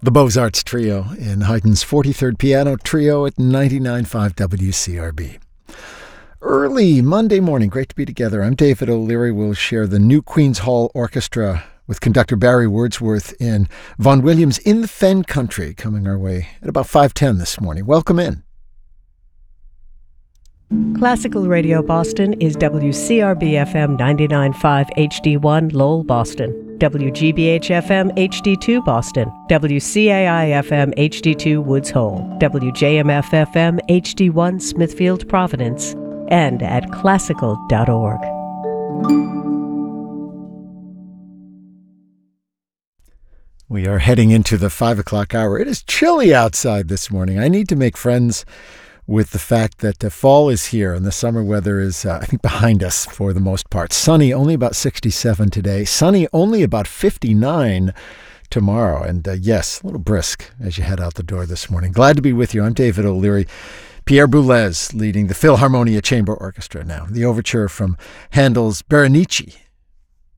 The Beaux-Arts Trio in Haydn's 43rd Piano Trio at 99.5 WCRB. Early Monday morning, great to be together. I'm David O'Leary. We'll share the new Queen's Hall Orchestra with conductor Barry Wordsworth in Vaughan Williams' In the Fen Country, coming our way at about 5:10 this morning. Welcome in. Classical Radio Boston is WCRB-FM 99.5 HD1 Lowell, Boston, WGBH-FM HD2 Boston, WCAI-FM HD2 Woods Hole, WJMF-FM HD1 Smithfield, Providence, and at classical.org. We are heading into the 5 o'clock hour. It is chilly outside this morning. I need to make friends with the fact that fall is here and the summer weather is, I think, behind us for the most part. Sunny, only about 67 today. Sunny, only about 59 tomorrow. And yes, a little brisk as you head out the door this morning. Glad to be with you. I'm David O'Leary. Pierre Boulez leading the Philharmonia Chamber Orchestra now. The overture from Handel's Berenice